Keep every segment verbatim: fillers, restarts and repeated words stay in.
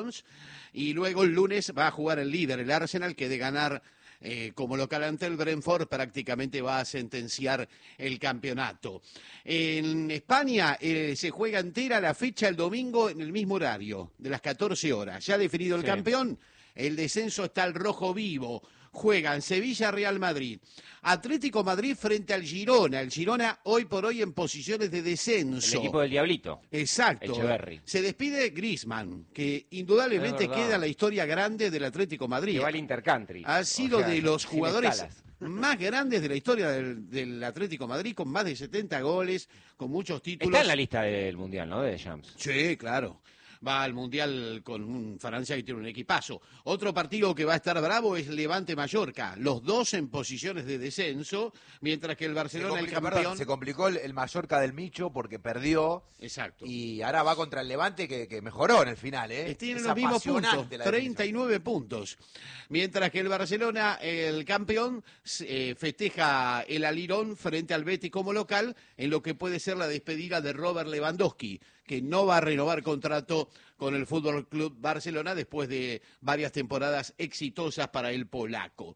y luego el lunes va a jugar el líder, el Arsenal, que de ganar eh, como local ante el Brentford prácticamente va a sentenciar el campeonato. En España eh, se juega entera la fecha el domingo en el mismo horario, de las catorce horas. Ya definido el Sí. campeón, el descenso está al rojo vivo. Juegan Sevilla, Real Madrid, Atlético Madrid frente al Girona. El Girona hoy por hoy en posiciones de descenso. El equipo del Diablito. Exacto. Echeverri. Se despide Griezmann, que indudablemente Es verdad. queda en la historia grande del Atlético Madrid. Que va al Intercountry. Ha sido O sea, de los sin jugadores escalas. más grandes de la historia del, del Atlético Madrid, con más de setenta goles, con muchos títulos. Está en la lista del Mundial, ¿no? De Champs. Sí, claro. Va al Mundial con un Francia que tiene un equipazo. Otro partido que va a estar bravo es Levante-Mallorca. Los dos en posiciones de descenso, mientras que el Barcelona, el campeón... Perdón, se complicó el, el Mallorca del Micho porque perdió. Exacto. Y ahora va contra el Levante que, que mejoró en el final, ¿eh? Tienen Es los mismos apasionante puntos, la treinta y definición. nueve puntos. Mientras que el Barcelona, el campeón, eh, festeja el alirón frente al Betis como local, en lo que puede ser la despedida de Robert Lewandowski, que no va a renovar contrato con el Fútbol Club Barcelona después de varias temporadas exitosas para el polaco.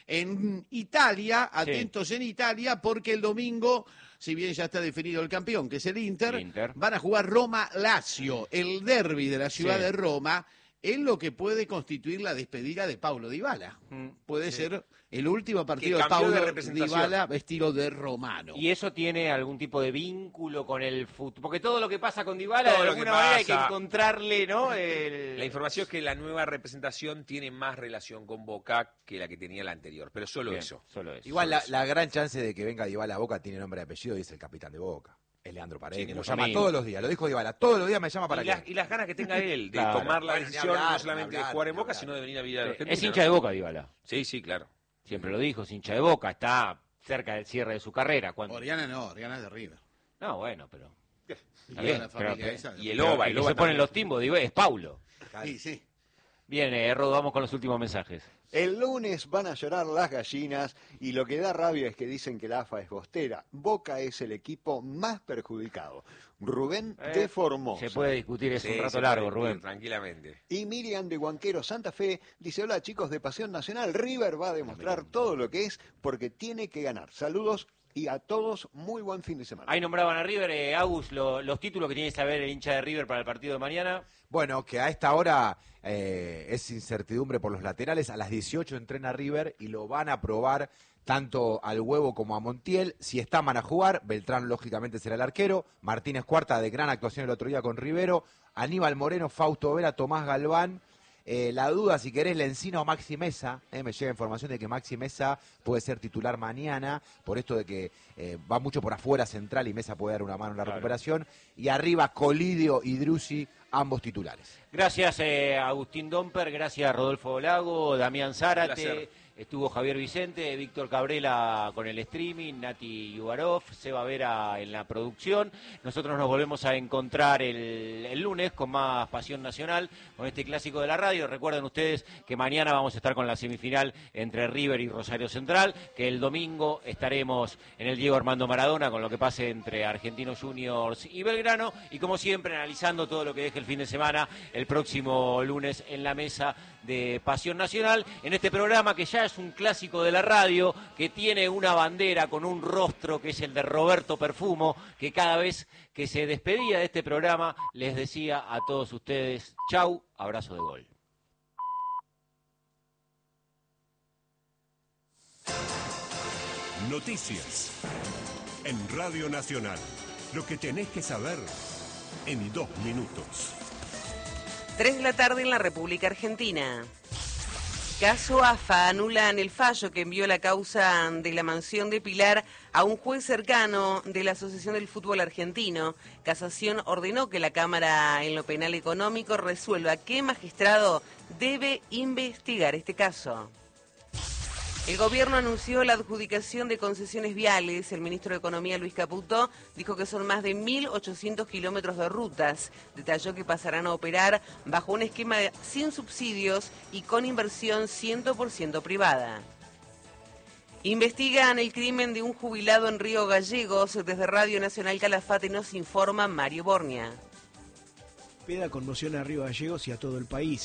En Italia, atentos en Italia, porque el domingo, si bien ya está definido el campeón, que es el Inter, El Inter. van a jugar Roma-Lazio, el derbi de la ciudad Sí. de Roma, en lo que puede constituir la despedida de Paulo Dybala. Mm. Puede ser el último partido Que de cambió de Paulo representación. Dybala vestido de romano. ¿Y eso tiene algún tipo de vínculo con el fútbol? Porque todo lo que pasa con Dybala, Todo de lo alguna que manera hay que pasa. encontrarle, ¿no? El... La información es que la nueva representación tiene más relación con Boca que la que tenía la anterior, pero solo Bien, eso. Solo eso. Igual Solo la, eso. la gran chance de que venga Dybala a Boca tiene nombre y apellido y es el capitán de Boca. Es Leandro Paredes, Sí, que lo mucho llama amigo. todos los días. Lo dijo Dybala, todos los días me llama para Y, que... las, y las ganas que tenga él de Claro. tomar la Bueno, ni decisión hablar, no ni solamente hablar, de jugar en ni Boca, hablar. sino de venir a vivir a la Argentina. Es hincha de Boca, Dybala. Sí, sí, claro. Siempre lo dijo, es hincha de Boca. Está cerca del cierre de su carrera. Cuando... Oriana no, Oriana es de River. No, bueno, pero... Y Está bien, la pero- familia esa. y el pero Oba, el el que Oba se ponen también. los timbos, digo, es Paulo. Sí, sí. Bien, eh, Rodo, vamos con los últimos mensajes. El lunes van a llorar las gallinas y lo que da rabia es que dicen que la A F A es bostera. Boca es el equipo más perjudicado. Rubén Eh, de Formosa. Se puede discutir, es Sí, un se rato puede largo, discutir Rubén. Tranquilamente. Y Miriam de Huanquero Santa Fe dice, hola chicos de Pasión Nacional, River va a demostrar todo lo que es porque tiene que ganar. Saludos y a todos muy buen fin de semana. Ahí nombraban a River, eh, Agus, lo- los títulos que tiene que saber el hincha de River para el partido de mañana. Bueno, que a esta hora eh, es incertidumbre por los laterales. A las dieciocho entrena River y lo van a probar tanto al Huevo como a Montiel. Si están van a jugar, Beltrán lógicamente será el arquero. Martínez Cuarta de gran actuación el otro día con Rivero. Aníbal Moreno, Fausto Vera, Tomás Galván. Eh, la duda, si querés, Lencino o Maxi Mesa. Eh, me llega información de que Maxi Mesa puede ser titular mañana, por esto de que eh, va mucho por afuera central y Mesa puede dar una mano en la Claro. recuperación. Y arriba, Colidio y Drusi, ambos titulares. Gracias eh, Agustín Domper, gracias Rodolfo Lago, Damián Zárate, placer. estuvo Javier Vicente, Víctor Cabrela con el streaming, Nati Yubarov, Seba Vera en la producción. Nosotros nos volvemos a encontrar el, el lunes con más Pasión Nacional, con este clásico de la radio. Recuerden ustedes que mañana vamos a estar con la semifinal entre River y Rosario Central, que el domingo estaremos en el Diego Armando Maradona con lo que pase entre Argentinos Juniors y Belgrano, y como siempre analizando todo lo que deje el fin de semana el próximo lunes en la mesa de Pasión Nacional, en este programa que ya es un clásico de la radio, que tiene una bandera con un rostro que es el de Roberto Perfumo, que cada vez que se despedía de este programa les decía a todos ustedes, chau, abrazo de gol. Noticias en Radio Nacional. Lo que tenés que saber en dos minutos. Tres de la tarde en la República Argentina. Caso A F A, anulan el fallo que envió la causa de la mansión de Pilar a un juez cercano de la Asociación del Fútbol Argentino. Casación ordenó que la Cámara en lo penal económico resuelva qué magistrado debe investigar este caso. El gobierno anunció la adjudicación de concesiones viales. El ministro de Economía, Luis Caputo, dijo que son más de mil ochocientos kilómetros de rutas. Detalló que pasarán a operar bajo un esquema de- sin subsidios y con inversión cien por ciento privada. Investigan el crimen de un jubilado en Río Gallegos. Desde Radio Nacional Calafate nos informa Mario Bornia. Peda conmociona a Río Gallegos y a todo el país.